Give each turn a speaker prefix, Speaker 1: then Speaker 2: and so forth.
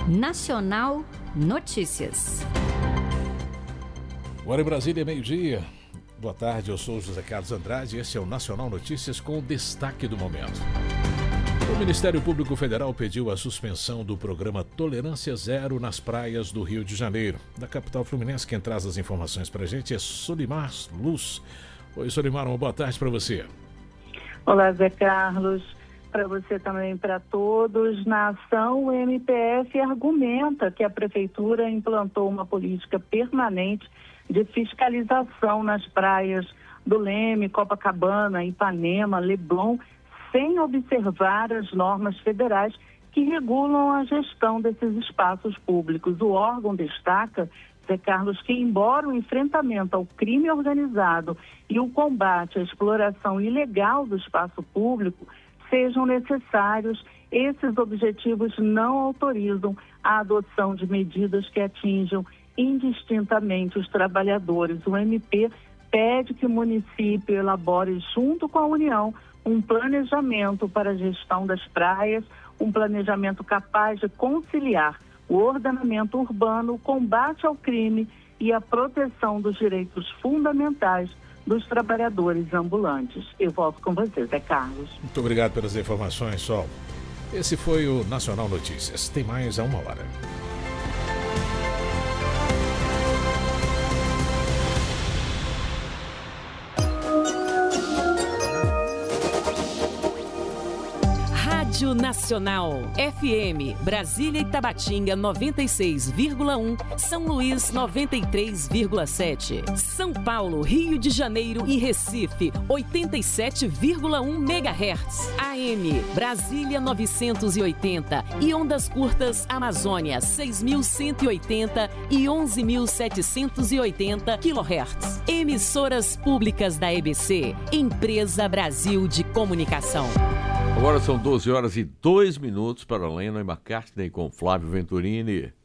Speaker 1: Nacional Notícias.
Speaker 2: Agora em Brasília, meio-dia. Boa tarde, eu sou José Carlos Andrade e esse é o Nacional Notícias com o destaque do momento. O Ministério Público Federal pediu a suspensão do programa Tolerância Zero nas praias do Rio de Janeiro. Da capital fluminense, quem traz as informações para a gente é Solimar Luz. Oi, Solimar, uma boa tarde para você.
Speaker 3: Olá, Zé Carlos. Para você também, para todos. Na ação, o MPF argumenta que a Prefeitura implantou uma política permanente de fiscalização nas praias do Leme, Copacabana, Ipanema, Leblon, sem observar as normas federais que regulam a gestão desses espaços públicos. O órgão destaca, Zé Carlos, que embora o enfrentamento ao crime organizado e o combate à exploração ilegal do espaço público sejam necessários, esses objetivos não autorizam a adoção de medidas que atinjam indistintamente os trabalhadores. O MP pede que o município elabore, junto com a União, um planejamento para a gestão das praias, um planejamento capaz de conciliar o ordenamento urbano, o combate ao crime e a proteção dos direitos fundamentais dos trabalhadores ambulantes. Eu volto com você, Zé Carlos.
Speaker 2: Muito obrigado pelas informações, Sol. Esse foi o Nacional Notícias. Tem mais a 1 hora.
Speaker 4: Rádio Nacional, FM, Brasília e Tabatinga 96,1, São Luís 93,7, São Paulo, Rio de Janeiro e Recife 87,1 MHz, AM, Brasília 980 e ondas curtas Amazônia 6.180 e 11.780 kHz. Emissoras públicas da EBC, Empresa Brasil de Comunicação.
Speaker 5: Agora são 12 horas e 2 minutos para Lennon e McCartney com Flávio Venturini.